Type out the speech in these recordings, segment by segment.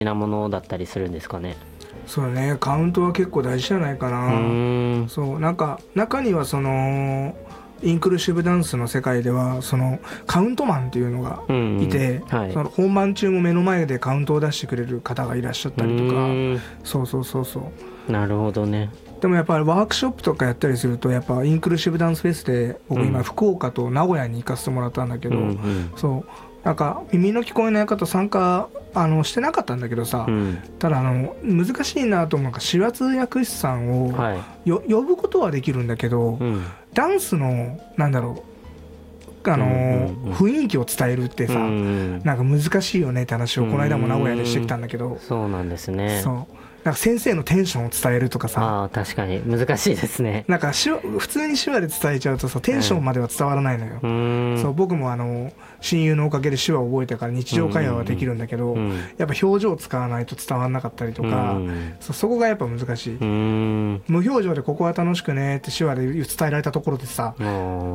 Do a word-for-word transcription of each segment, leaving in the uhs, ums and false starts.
なものだったりするんですかね。 そうね、カウントは結構大事じゃないかな。 うーんそうなんか中にはそのインクルーシブダンスの世界ではそのカウントマンっていうのがいて、 うんうんはい、 その本番中も目の前でカウントを出してくれる方がいらっしゃったりとか、 うーんそうそうそうそう。 なるほどね。 でもやっぱりワークショップとかやったりするとやっぱインクルーシブダンスフェスで僕今福岡と名古屋に行かせてもらったんだけど、 うんうん、 そうなんか耳の聞こえない方参加あのしてなかったんだけどさ、うん、ただあの難しいなと思うのが手話通訳師さんを、はい、よ呼ぶことはできるんだけど、うん、ダンスのなんだろうあの、うんうんうん、雰囲気を伝えるってさ、うんうん、なんか難しいよねって話をこの間も名古屋でしてきたんだけど、うんうん、 そうなんですね。 そうなんか先生のテンションを伝えるとかさ、 あ確かに難しいですね。 なんか手話普通に手話で伝えちゃうとさテンションまでは伝わらないのよ、うん、そう僕もあの親友のおかげで手話を覚えてから日常会話はできるんだけど、うん、やっぱ表情を使わないと伝わらなかったりとか、うん、そ, そこがやっぱ難しい、うん、無表情でここは楽しくねって手話で伝えられたところでさ、うん、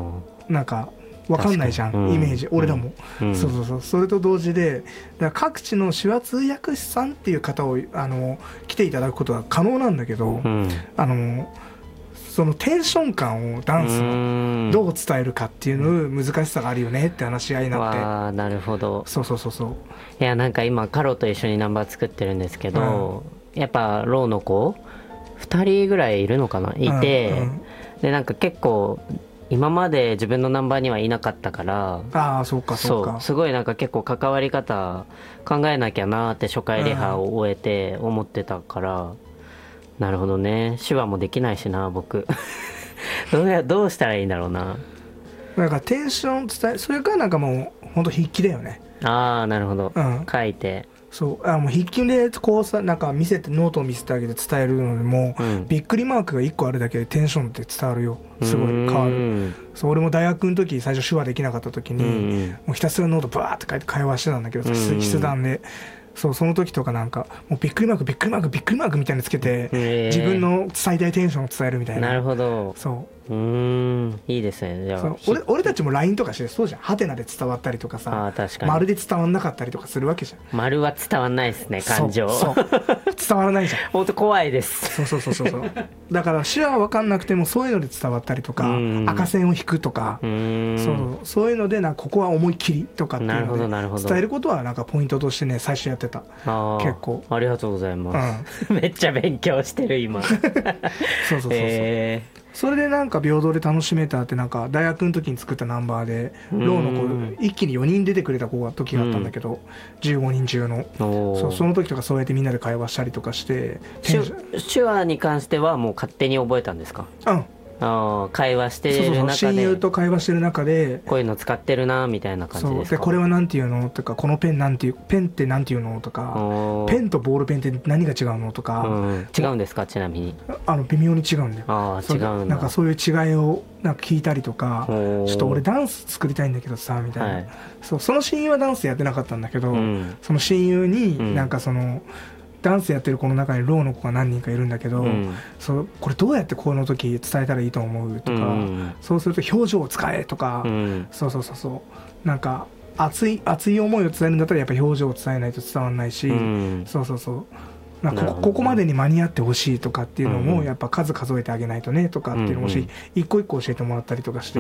なんか分かんないじゃん、うん、イメージ、俺らも、うん、そうそうそう。それと同時でだから各地の手話通訳師さんっていう方をあの来ていただくことは可能なんだけど、うん、あのそのテンション感をダンスのどう伝えるかっていうの難しさがあるよねって話し合いになって、 あなるほど。 そうそうそうそう。 いやなんか今カロと一緒にナンバー作ってるんですけど、うん、やっぱローの子ふたりぐらいいるのかないて、うんうん、でなんか結構今まで自分のナンバーにはいなかったから、 ああそうかそうか、 そうすごいなんか結構関わり方考えなきゃなって初回リハを終えて思ってたから、うん、なるほどね。手話もできないしな僕どうやどうしたらいいんだろうな。 なんかテンション伝えそれからなんかもう本当筆記だよね。 ああなるほど、うん、書いてそうあもう筆記でこうさなんか見せてノートを見せてあげて伝えるのでも、うん、びっくりマークがいっこあるだけでテンションって伝わるよ。すごい変わる。そう俺も大学の時最初手話できなかった時にもうひたすらノートバーって書いて会話してたんだけど筆談でそうその時とかなんかもうびっくりマークびっくりマークびっくりマークみたいにつけて自分の最大テンションを伝えるみたいな。 なるほど。 そううーんいいですね。じゃあそう 俺, 俺たちも ライン とかしてそうじゃん。ハテナで伝わったりとかさ、 あ確かに丸で伝わんなかったりとかするわけじゃん。 丸は伝わんないですね感情。 そうそう伝わらないじゃん本当怖いです。 そうそうそうそうそうだから手話分かんなくてもそういうので伝わったりとか赤線を引くとかうんそうそういうのでなんかここは思いっきりとかっていうので伝えることはなんかポイントとしてね最初やってた。あ結構ありがとうございます、うん、めっちゃ勉強してる今そうそうそうそう、えーそれでなんか平等で楽しめたってなんか大学の時に作ったナンバーでローの子一気によにん出てくれた子が時があったんだけど、うん、じゅうごにん中の そ, その時とかそうやってみんなで会話したりとかして手話に関してはもう勝手に覚えたんですか？ うんあ会話してる中でそうそうそう親友と会話してる中でこういうの使ってるなみたいな感じですか？ そうでこれはなんていうのとかこのペンなんていうペンってなんていうのとかペンとボールペンって何が違うのとか、 うん、違うんですか？ちなみにあの微妙に違うんだよ。 あ違うんだ。 なんかそういう違いをなんか聞いたりとかちょっと俺ダンス作りたいんだけどさみたいな、はい、そうその親友はダンスやってなかったんだけど、うん、その親友になんかその、うんダンスやってる子の中にローの子が何人かいるんだけど、うん、そうこれどうやってこの時伝えたらいいと思うとか、うん、そうすると表情を使えとか、うん、そうそうそうそうなんか熱い熱い思いを伝えるんだったらやっぱ表情を伝えないと伝わらないし、うん、そうそうそうなんか こ, ここまでに間に合ってほしいとかっていうのもやっぱ数数えてあげないとねとかっていうのもし、うん、一個一個教えてもらったりとかして、うん、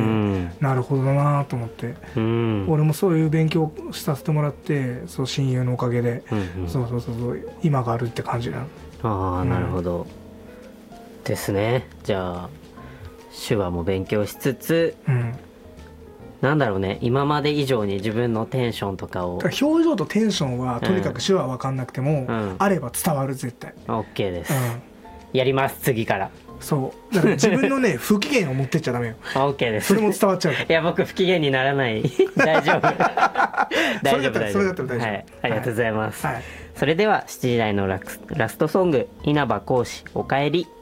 なるほどなと思って、うん、俺もそういう勉強させてもらってそう親友のおかげで、うんうん、そうそうそうそう今があるって感じなの。 ああ、うん、なるほどですね。じゃあ手話も勉強しつつ、うんなんだろうね今まで以上に自分のテンションとかを表情とテンションはとにかく手話分かんなくても、うん、あれば伝わる絶対 OK です、うん、やります次からそうだから自分のね不機嫌を持ってっちゃダメよ OK ですそれも伝わっちゃういや僕不機嫌にならない大丈夫大丈夫大丈夫それだったら大丈夫、 はい、ありがとうございます、 はいはい、 それではしちじ台のラストソング稲葉講師おかえり。